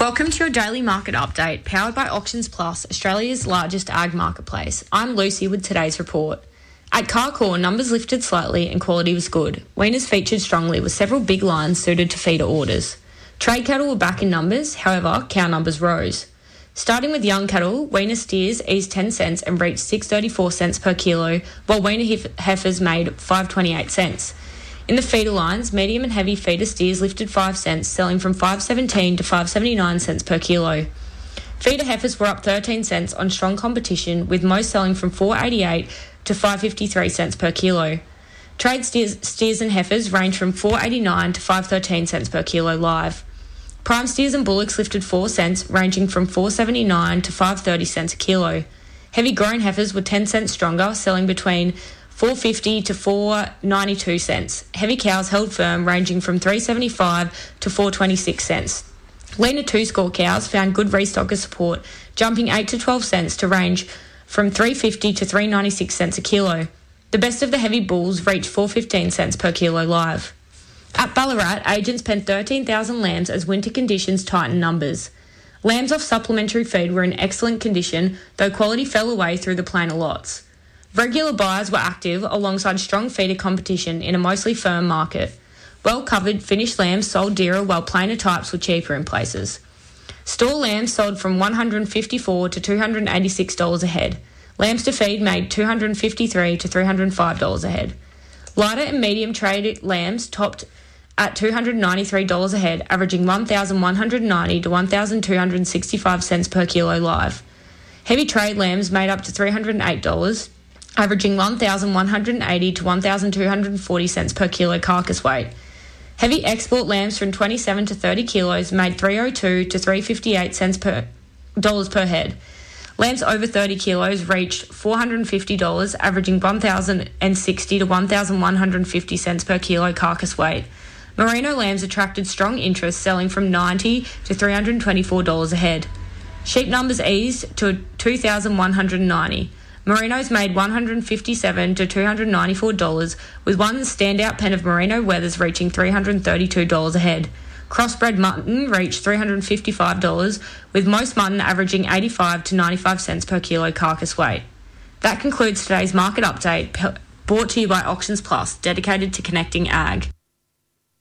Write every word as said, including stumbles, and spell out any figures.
Welcome to your daily market update, powered by Auctions Plus, Australia's largest ag marketplace. I'm Lucy with today's report. At Carcoar, numbers lifted slightly and quality was good. Weaners featured strongly with several big lines suited to feeder orders. Trade cattle were back in numbers, however, cow numbers rose. Starting with young cattle, weaner steers eased ten cents and reached six dollars thirty-four per kilo, while weaner hef- heifers made five dollars twenty-eight. In the feeder lines, medium and heavy feeder steers lifted five cents, selling from five dollars seventeen to five dollars seventy-nine per kilo. Feeder heifers were up thirteen cents on strong competition, with most selling from four dollars eighty-eight to five dollars fifty-three per kilo. Trade steers, steers and heifers range from four dollars eighty-nine to five dollars thirteen per kilo live. Prime steers and bullocks lifted four cents, ranging from four dollars seventy-nine to five dollars thirty a kilo. Heavy grown heifers were ten cents stronger, selling between four dollars fifty to four dollars ninety-two. Heavy cows held firm, ranging from three dollars seventy-five to four dollars twenty-six. Leaner two-score cows found good restocker support, jumping eight to twelve cents to range from three dollars fifty to three dollars ninety-six a kilo. The best of the heavy bulls reached four dollars fifteen per kilo live. At Ballarat, agents penned thirteen thousand lambs as winter conditions tightened numbers. Lambs off supplementary feed were in excellent condition, though quality fell away through the plainer lots. Regular buyers were active alongside strong feeder competition in a mostly firm market. Well-covered finished lambs sold dearer, while plainer types were cheaper in places. Store lambs sold from one hundred fifty-four dollars to two hundred eighty-six dollars a head. Lambs to feed made two hundred fifty-three dollars to three hundred five dollars a head. Lighter and medium traded lambs topped at two hundred ninety-three dollars a head, averaging one thousand one hundred ninety to one thousand two hundred sixty-five per kilo live. Heavy trade lambs made up to three hundred eight dollars, averaging one thousand one hundred eighty to one thousand two hundred forty per kilo carcass weight. Heavy export lambs from twenty-seven to thirty kilos made three hundred two to three hundred fifty-eight cents per dollars per head. Lambs over thirty kilos reached four hundred fifty dollars, averaging one thousand sixty to one thousand one hundred fifty cents per kilo carcass weight. Merino lambs attracted strong interest, selling from ninety dollars to three hundred twenty-four dollars a head. Sheep numbers eased to two thousand one hundred ninety. Merinos made one hundred fifty-seven dollars to two hundred ninety-four dollars, with one standout pen of merino wethers reaching three hundred thirty-two dollars a head. Crossbred mutton reached three hundred fifty-five dollars, with most mutton averaging eighty-five to ninety-five cents per kilo carcass weight. That concludes today's market update, brought to you by Auctions Plus, dedicated to connecting ag.